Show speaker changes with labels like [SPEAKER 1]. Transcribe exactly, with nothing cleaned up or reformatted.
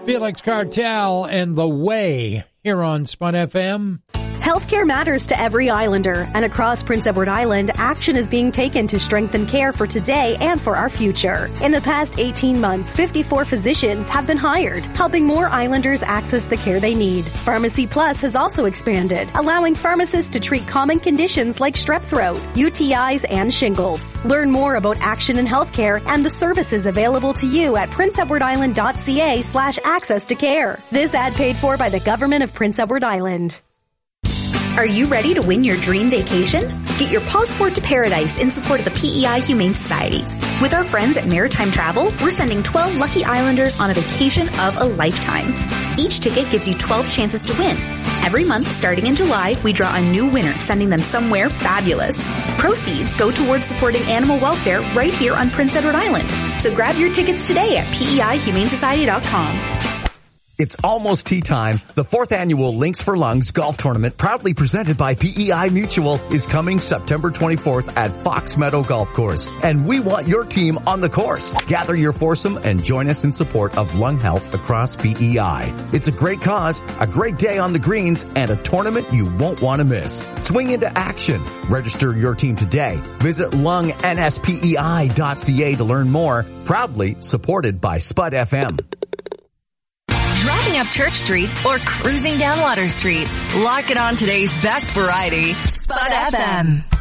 [SPEAKER 1] Felix Cartel and The Way here on Spud F M.
[SPEAKER 2] Healthcare matters to every Islander, and across Prince Edward Island, action is being taken to strengthen care for today and for our future. In the past eighteen months, fifty-four physicians have been hired, helping more Islanders access the care they need. Pharmacy Plus has also expanded, allowing pharmacists to treat common conditions like strep throat, U T Is, and shingles. Learn more about action in healthcare and the services available to you at princeedwardisland.ca slash access to care. This ad paid for by the government of Prince Edward Island.
[SPEAKER 3] Are you ready to win your dream vacation? Get your passport to paradise in support of the P E I Humane Society. With our friends at Maritime Travel, we're sending twelve lucky Islanders on a vacation of a lifetime. Each ticket gives you twelve chances to win. Every month, starting in July, we draw a new winner, sending them somewhere fabulous. Proceeds go towards supporting animal welfare right here on Prince Edward Island. So grab your tickets today at P E I humane society dot com.
[SPEAKER 4] It's almost tea time. The fourth annual Links for Lungs golf tournament, proudly presented by P E I Mutual, is coming September twenty-fourth at Fox Meadow Golf Course. And we want your team on the course. Gather your foursome and join us in support of lung health across P E I. It's a great cause, a great day on the greens, and a tournament you won't want to miss. Swing into action. Register your team today. Visit lung n s p e i dot c a to learn more. Proudly supported by Spud F M.
[SPEAKER 5] Driving up Church Street or cruising down Water Street. Lock it on today's best variety, Spud F M.